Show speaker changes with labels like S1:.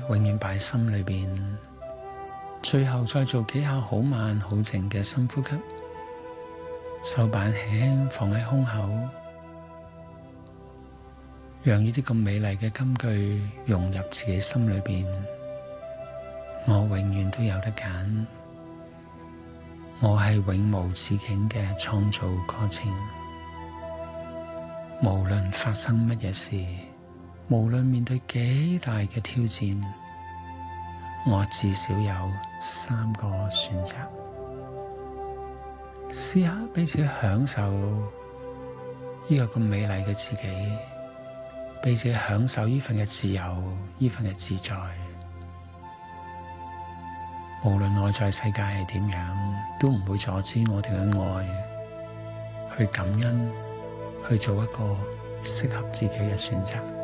S1: 永遠擺喺心裏邊，最後再做幾下好慢好靜嘅深呼吸，手板輕輕放喺胸口，讓呢啲咁美麗嘅金句融入自己心裏邊。我永遠都有得揀，我係永無止境嘅創造過程。無論發生乜嘢事，無論面對幾大嘅挑戰，我至少有3個選擇。試下俾自己享受呢個咁美麗嘅自己，俾自己享受呢份嘅自由，呢份嘅自在。無論外在世界係點樣，都唔會阻止我哋嘅愛去感恩，去做一個適合自己嘅選擇。